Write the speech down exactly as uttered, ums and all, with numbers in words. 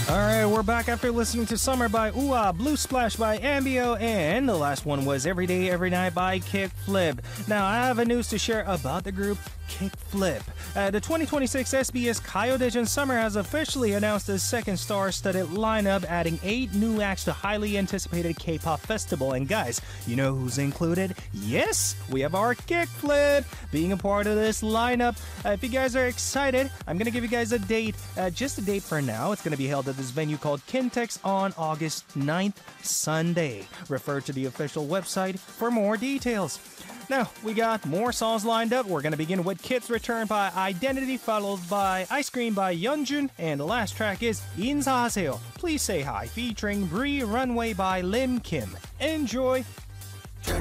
Alright, we're back after listening to Summer by Ua, Blue Splash by Ambio, and the last one was Every Day, Every Night by Kickflip. Now, I have a news to share about the group Kickflip. Uh, the twenty twenty-six S B S Kyodaijin Summer has officially announced a second star-studded lineup, adding eight new acts to highly anticipated K-pop festival. And guys, you know who's included? Yes, we have our Kickflip being a part of this lineup. Uh, if you guys are excited, I'm gonna give you guys a date, uh, just a date for now. It's gonna be held at this venue called Kintex on August ninth, Sunday. Refer to the official website for more details. Now, we got more songs lined up. We're going to begin with Kids Return by Identity, followed by Ice Cream by Yeonjun, and the last track is 인사하세요, Please Say Hi, featuring Bree Runway by Lim Kim. Enjoy!